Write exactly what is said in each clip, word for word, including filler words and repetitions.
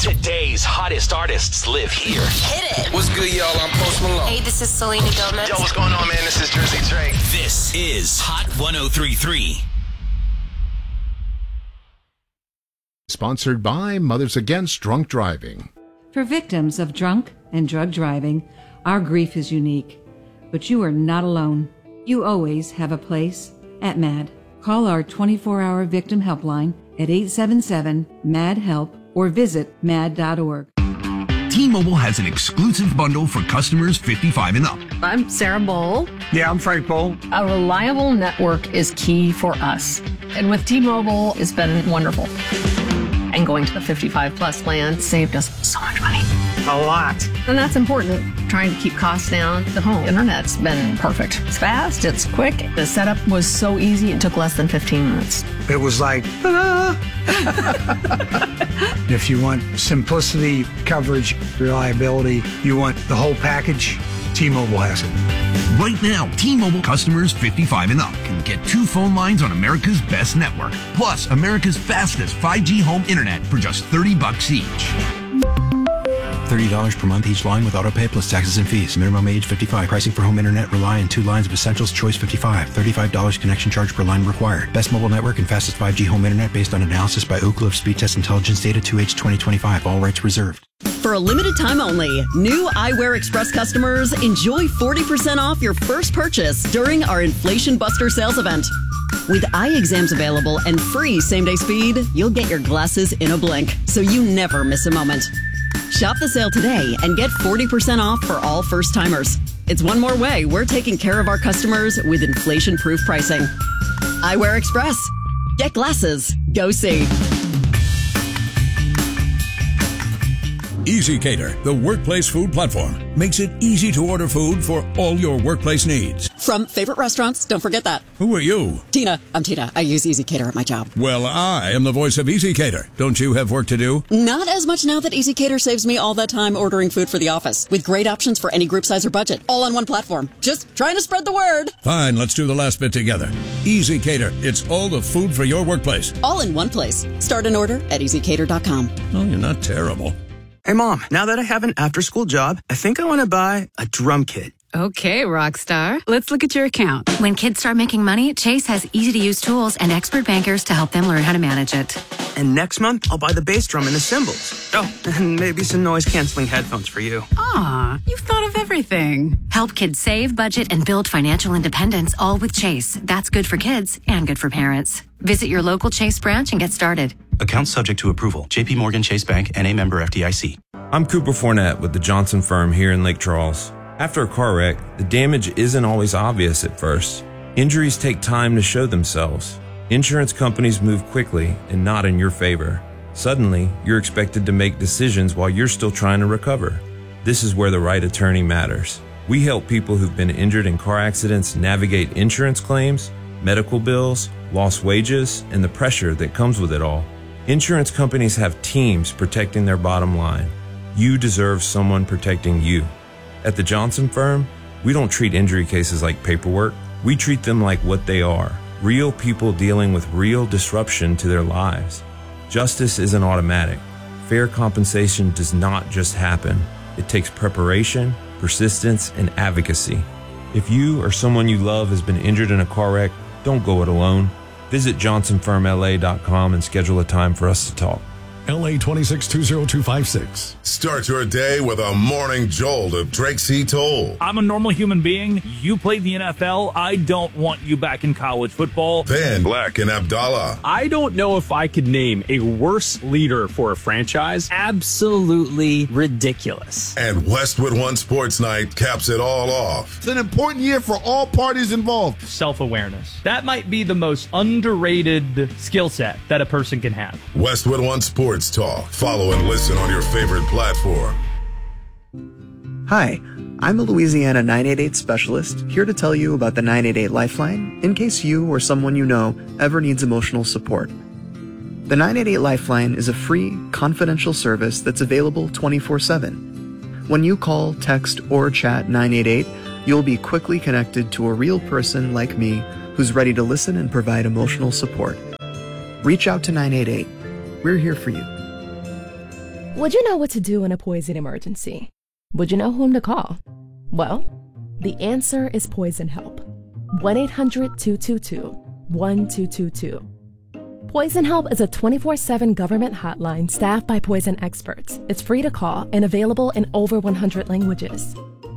Today's hottest artists live here. Hit it. What's good, y'all? I'm Post Malone. Hey, this is Selena Gomez. Yo, what's going on, man? This is Drizzy Drake. This is Hot one oh three point three. Sponsored by Mothers Against Drunk Driving. For victims of drunk and drug driving, our grief is unique. But you are not alone. You always have a place at MAD. Call our twenty-four hour victim helpline at eight seven seven, M A D, HELP or visit mad dot org. T-Mobile has an exclusive bundle for customers fifty-five and up. I'm Sarah Bowl. Yeah, I'm Frank Bowl. A reliable network is key for us. And with T-Mobile, it's been wonderful. And going to the fifty-five plus plan saved us so much money. A lot. And that's important. Trying to keep costs down. The home internet's been perfect. It's fast, it's quick. The setup was so easy, it took less than fifteen minutes. It was like, ta-da! If you want simplicity, coverage, reliability, you want the whole package, T-Mobile has it. Right now, T-Mobile customers fifty-five and up can get two phone lines on America's best network, plus America's fastest five G home internet for just thirty bucks each. thirty dollars per month each line with autopay plus taxes and fees. Minimum age fifty-five. Pricing for home internet rely on two lines of Essentials Choice fifty-five. thirty-five dollars connection charge per line required. Best mobile network and fastest five G home internet based on analysis by Oak Cliff Speed Test Intelligence Data two H twenty twenty-five. All rights reserved. For a limited time only, new Eyewear Express customers enjoy forty percent off your first purchase during our Inflation Buster sales event. With eye exams available and free same-day speed, you'll get your glasses in a blink, so you never miss a moment. Shop the sale today and get forty percent off for all first-timers. It's one more way we're taking care of our customers with inflation-proof pricing. Eyewear Express. Get glasses. Go see. EasyCater, the workplace food platform, makes it easy to order food for all your workplace needs. From favorite restaurants, don't forget that. Who are you? Tina. I'm Tina. I use EasyCater at my job. Well, I am the voice of EasyCater. Don't you have work to do? Not as much now that EasyCater saves me all that time ordering food for the office, with great options for any group size or budget, all on one platform. Just trying to spread the word. Fine, let's do the last bit together. EasyCater, it's all the food for your workplace. All in one place. Start an order at easy cater dot com. Oh, you're not terrible. Hey, Mom, now that I have an after-school job, I think I want to buy a drum kit. Okay, Rockstar. Let's look at your account. When kids start making money, Chase has easy-to-use tools and expert bankers to help them learn how to manage it. And next month, I'll buy the bass drum and the cymbals. Oh, and maybe some noise-canceling headphones for you. Aw, you've thought of everything. Help kids save, budget, and build financial independence, all with Chase. That's good for kids and good for parents. Visit your local Chase branch and get started. Account subject to approval. J P Morgan Chase Bank, N A member F D I C. I'm Cooper Fournette with the Johnson Firm here in Lake Charles. After a car wreck, the damage isn't always obvious at first. Injuries take time to show themselves. Insurance companies move quickly and not in your favor. Suddenly, you're expected to make decisions while you're still trying to recover. This is where the right attorney matters. We help people who've been injured in car accidents navigate insurance claims, medical bills, lost wages, and the pressure that comes with it all. Insurance companies have teams protecting their bottom line. You deserve someone protecting you. At the Johnson Firm, we don't treat injury cases like paperwork. We treat them like what they are, real people dealing with real disruption to their lives. Justice isn't automatic. Fair compensation does not just happen. It takes preparation, persistence, and advocacy. If you or someone you love has been injured in a car wreck, don't go it alone. Visit Johnson Firm L A dot com and schedule a time for us to talk. L A two six two zero two five six. Start your day with a morning jolt of Drake C. Toll. I'm a normal human being. You played the N F L. I don't want you back in college football. Then Black and Abdallah. I don't know if I could name a worse leader for a franchise. Absolutely ridiculous. And Westwood One Sports Night caps it all off. It's an important year for all parties involved. Self-awareness. That might be the most underrated skill set that a person can have. Westwood One Sports Talk. Follow and listen on your favorite platform. Hi, I'm a Louisiana nine eight eight specialist here to tell you about the nine eight eight Lifeline in case you or someone you know ever needs emotional support. The nine eight eight Lifeline is a free, confidential service that's available twenty-four seven. When you call, text, or chat nine eight eight, you'll be quickly connected to a real person like me who's ready to listen and provide emotional support. Reach out to nine eight eight. We're here for you. Would you know what to do in a poison emergency? Would you know whom to call? Well, the answer is Poison Help. one eight hundred two two two one two two two. Poison Help is a twenty-four seven government hotline staffed by poison experts. It's free to call and available in over one hundred languages.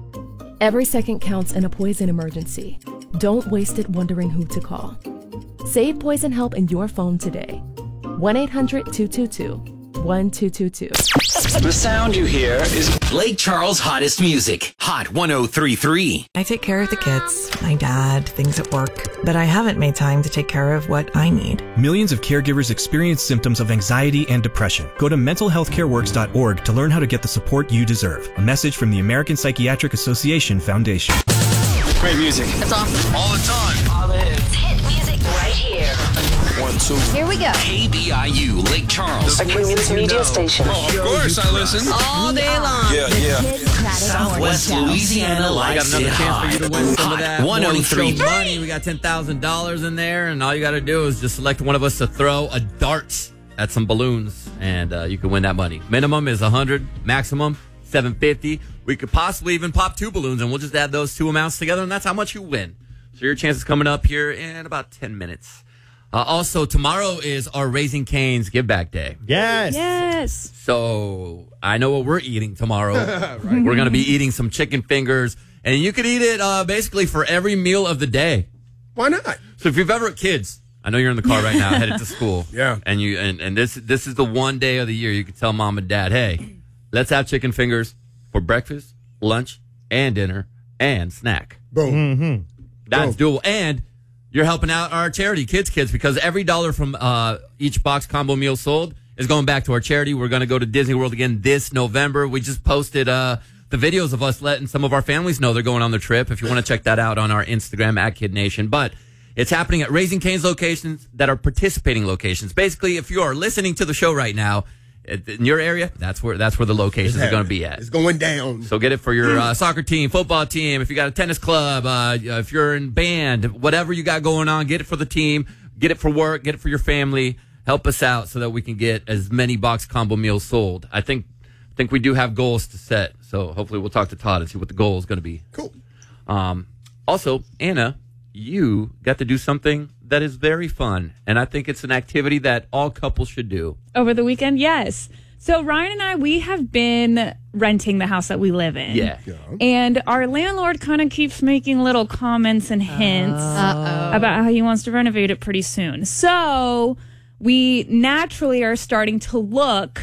Every second counts in a poison emergency. Don't waste it wondering who to call. Save Poison Help in your phone today. one eight hundred two two two one two two two. The sound you hear is Lake Charles' hottest music. Hot one oh three point three. I take care of the kids, my dad, things at work, but I haven't made time to take care of what I need. Millions of caregivers experience symptoms of anxiety and depression. Go to mental health care works dot org to learn how to get the support you deserve. A message from the American Psychiatric Association Foundation. Great music. It's awesome. All the time. All the hits. Hit music right here. One, two. Here we go. K B I U, Lake Charles. A community media station. Oh, of course I listen. All day long. Yeah, yeah. Southwest Louisiana likes I got another it chance hot. for you to win some of that one oh three morning show money. We got ten thousand dollars in there, and all you got to do is just select one of us to throw a dart at some balloons, and uh, you can win that money. Minimum is one hundred, maximum seven fifty. We could possibly even pop two balloons, and we'll just add those two amounts together, and that's how much you win. So your chance is coming up here in about ten minutes. Uh, also, tomorrow is our Raising Cane's Give Back Day. Yes. Yes. So I know what we're eating tomorrow. Right. We're going to be eating some chicken fingers, and you could eat it uh, basically for every meal of the day. Why not? So if you've ever kids, I know you're in the car right now headed to school. Yeah. And you and, and this this is the one day of the year you can tell mom and dad, hey, let's have chicken fingers for breakfast, lunch, and dinner, and snack. Boom. Mm-hmm. That's doable. And you're helping out our charity, Kids Kids, because every dollar from uh, each box combo meal sold is going back to our charity. We're going to go to Disney World again this November. We just posted uh, the videos of us letting some of our families know they're going on the trip. If you want to check that out on our Instagram at Kid Nation. But it's happening at Raising Cane's locations that are participating locations. Basically, if you are listening to the show right now, in your area, that's where that's where the locations are going to be at. It's going down. So get it for your uh, soccer team, football team. If you got a tennis club, uh, if you're in band, whatever you got going on, get it for the team. Get it for work. Get it for your family. Help us out so that we can get as many box combo meals sold. I think I think we do have goals to set. So hopefully we'll talk to Todd and see what the goal is going to be. Cool. Um, also, Anna, you got to do something that is very fun, and I think it's an activity that all couples should do. Over the weekend, yes. So Ryan and I, we have been renting the house that we live in. Yeah. And our landlord kind of keeps making little comments and hints Uh-oh. about how he wants to renovate it pretty soon. So we naturally are starting to look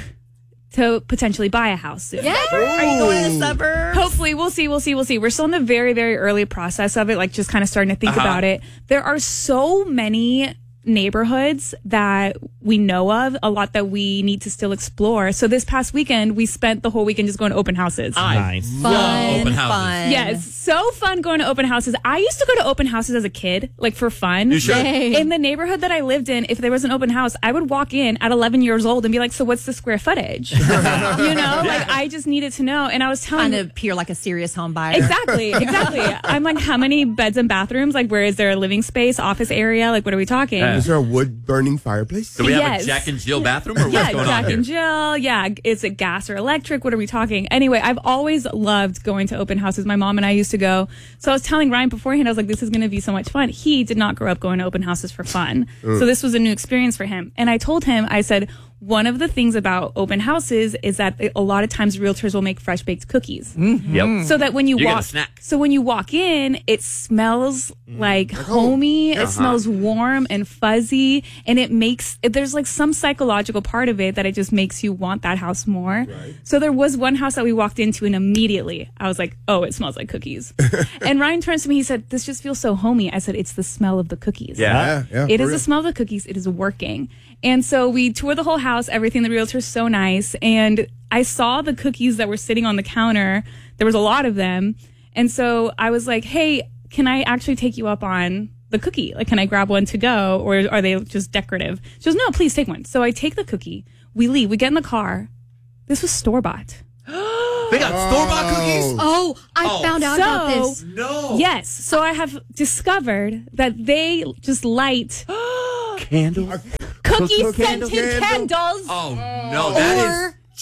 to potentially buy a house soon. Yeah. Are you going to the suburbs? Hopefully. We'll see. We'll see. We'll see. We're still in the very, very early process of it, like just kind of starting to think Uh-huh. about it. There are so many neighborhoods that we know of, a lot that we need to still explore. So this past weekend, we spent the whole weekend just going to open houses. Nice. Fun, open houses. fun. Yes, so fun going to open houses. I used to go to open houses as a kid, like for fun. You should. In the neighborhood that I lived in, if there was an open house, I would walk in at eleven years old and be like, so what's the square footage? you know, like I just needed to know. And I was telling Kind of appear like a serious home buyer. Exactly, exactly. I'm like, how many beds and bathrooms? Like, where is there a living space, office area? Like, what are we talking? Yeah. Is there a wood burning fireplace? Do we have Yes. a Jack and Jill bathroom, or what's Yeah, going Jack on here? and Jill. Yeah, is it gas or electric? What are we talking? Anyway, I've always loved going to open houses. My mom and I used to go. So I was telling Ryan beforehand, I was like, this is going to be so much fun. He did not grow up going to open houses for fun. Mm. So this was a new experience for him. And I told him, I said, one of the things about open houses is that a lot of times realtors will make fresh baked cookies. Mm-hmm. Yep. So that when you, You get a walk, snack. so when you walk in, it smells like homey. It Uh-huh. smells warm and fuzzy, and it makes there's like some psychological part of it that it just makes you want that house more. So there was one house that we walked into, and immediately I was like, "Oh, it smells like cookies." And Ryan turns to me, he said, "This just feels so homey." I said, "It's the smell of the cookies. Yeah, yeah, it for is real. the smell of the cookies. It is working." And so we toured the whole house, everything. The realtor's so nice. And I saw the cookies that were sitting on the counter. There was a lot of them. And so I was like, hey, can I actually take you up on the cookie? Like, can I grab one to go? Or are they just decorative? She goes, no, please take one. So I take the cookie. We leave. We get in the car. This was store-bought. They got store-bought cookies? Oh, I Oh. found out So- about this. No. Yes. So I have discovered that they just light Candles? cookie Cookie scented candle? candles. Oh, no, that is... Or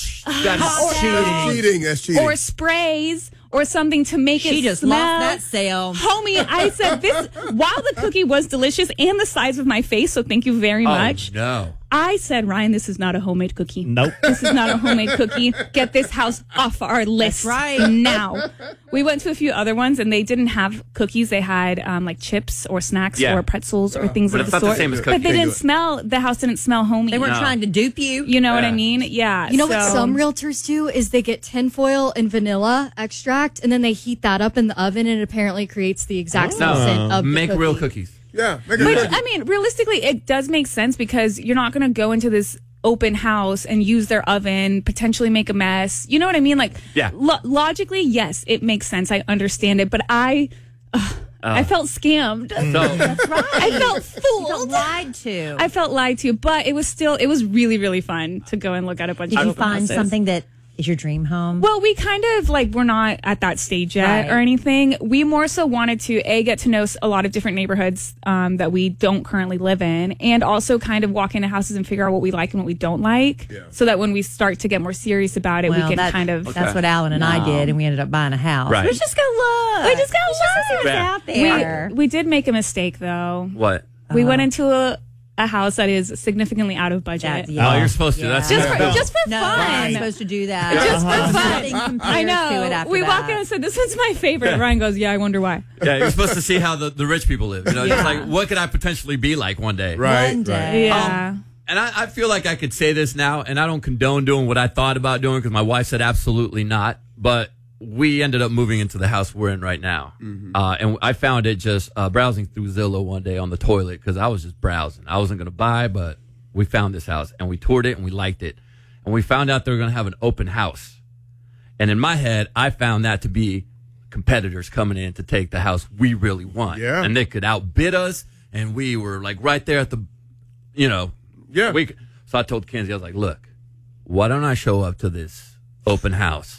That's or, cheating. That's cheating. That's cheating. Or sprays or something to make She it just smell. lost that sale. Homie, I said this while the cookie was delicious and the size of my face, so thank you very much. Oh, no. I said, Ryan, this is not a homemade cookie. Nope. This is not a homemade cookie. Get this house off our list. That's right. Now. We went to a few other ones, and they didn't have cookies. They had um, like chips or snacks Yeah. or pretzels or things But of it's the not the sort. same as But cookie. they Can't didn't do it. smell, the house didn't smell homey. They weren't No. trying to dupe you. You know what I Yeah. mean? Yeah. You know what so- some realtors do is they get tinfoil and vanilla extract, and then they heat that up in the oven, and it apparently creates the exact same No. scent of Make the real cookie. cookies. Yeah. Make it Which, cookie. I mean, realistically, it does make sense because you're not going to go into this open house and use their oven, potentially make a mess. You know what I mean? Like, Yeah. lo- logically, yes, it makes sense. I understand it. But I, ugh, I felt scammed. So, That's right. I felt You fooled. felt lied to. I felt lied to, but it was still, it was really, really fun to go and look at a bunch Did of you open find houses. something that is your dream home? Well, we kind of like, we're not at that stage yet Right. or anything. We more so wanted to, A, get to know s- a lot of different neighborhoods um, that we don't currently live in, and also kind of walk into houses and figure out what we like and what we don't like, Yeah. so that when we start to get more serious about it, Well, we can that- kind of. That's what Alan and I No. did, and we ended up buying a house. Right. Let's just go look. We just got Let's just see what's Yeah. out there. We, we did make a mistake, though. what? We went into a, a house that is significantly out of budget. That- yeah. Oh, you're supposed to. Yeah. That's Just for, yeah. just for No, fun. we're not supposed to do that. Just Uh-huh. for fun. Nothing compares I know. to it after we that. walk in and said, "This one's my favorite." Ryan goes, "Yeah, I wonder why." Yeah, you're supposed to see how the, the rich people live. You know, Yeah. it's like, what could I potentially be like one day? Right. One right. day. Yeah. Um, and I, I feel like I could say this now, and I don't condone doing what I thought about doing because my wife said absolutely not. But we ended up moving into the house we're in right now. Uh, and I found it just uh, browsing through Zillow one day on the toilet because I was just browsing. I wasn't going to buy, but we found this house and we toured it and we liked it. And we found out they were going to have an open house. And in my head, I found that to be competitors coming in to take the house we really want. Yeah. And they could outbid us. And we were like right there at the, you know, Yeah. we, so I told Kenzie, I was like, look, why don't I show up to this open house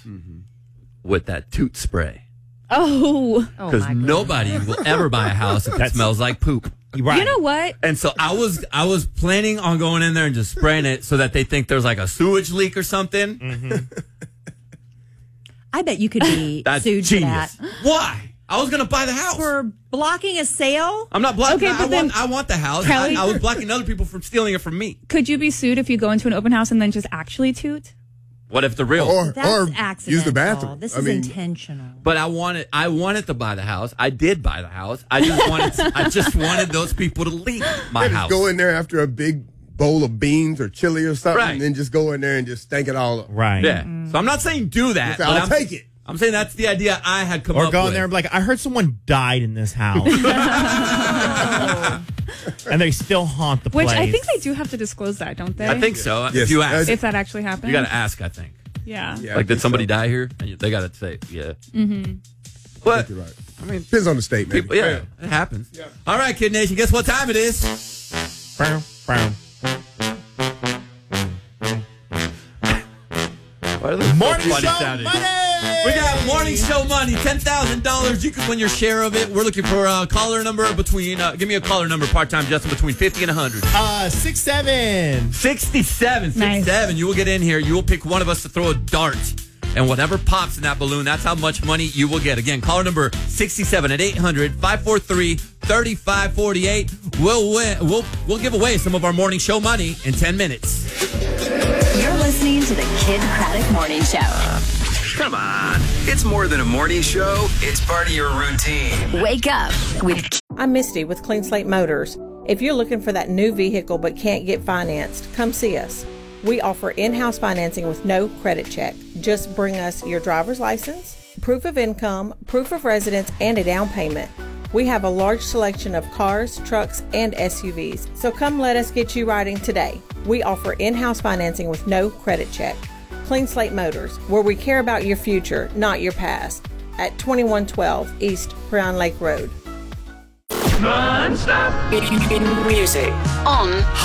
with that toot spray? Oh, Oh, Because my goodness. nobody will ever buy a house if it smells like poop. Right. you know what? And so I was I was planning on going in there and just spraying it so that they think there's like a sewage leak or something. I bet you could be That's sued genius. for that. Why? I was gonna buy the house. For blocking a sale? I'm not blocking. Okay, I, but I then- want I want the house. Kelly- I, I was blocking other people from stealing it from me. Could you be sued if you go into an open house and then just actually toot? What if the real? Or, That's or accidental. use the bathroom. This I is mean, intentional. But I wanted I wanted to buy the house. I did buy the house. I just wanted to, I just wanted those people to leave my yeah, just house. go in there after a big bowl of beans or chili or something, Right. and then just go in there and just stank it all up. Right. Yeah. So I'm not saying do that. Yes, but I'll I'm, take it. I'm saying that's the idea I had come Or up go with. in there and be like, I heard someone died in this house. And they still haunt the Which place. I think they do have to disclose that, don't they? I think so. Yes. If you ask, If that actually happens. you got to ask. I think. Yeah. Yeah, I Like, did think somebody so. die here? And you- they got to say, yeah. Mm-hmm. But You're right. I mean, Depends on the state, man. people, yeah, it happens. All right, Kid Nation, guess what time it is? Brown, brown. Why are they so Morning funny show sounding? money! We got morning show money, ten thousand dollars. You can win your share of it. We're looking for a caller number between, uh, give me a caller number, part-time Justin, between fifty and one hundred. Uh, six, seven. sixty-seven, Nice. sixty-seven. You will get in here. You will pick one of us to throw a dart. And whatever pops in that balloon, that's how much money you will get. Again, caller number sixty-seven at eight hundred, five four three, three five four eight. We'll, win, we'll, we'll give away some of our morning show money in ten minutes. You're listening to the Kid Craddock Morning Show. Come on. It's more than a morning show. It's part of your routine. Wake up with I'm Misty with Clean Slate Motors. If you're looking for that new vehicle but can't get financed, come see us. We offer in-house financing with no credit check. Just bring us your driver's license, proof of income, proof of residence, and a down payment. We have a large selection of cars, trucks, and S U Vs, so come let us get you riding today. We offer in-house financing with no credit check. Clean Slate Motors, where we care about your future, not your past. At twenty-one twelve East Crown Lake Road. Non-stop music on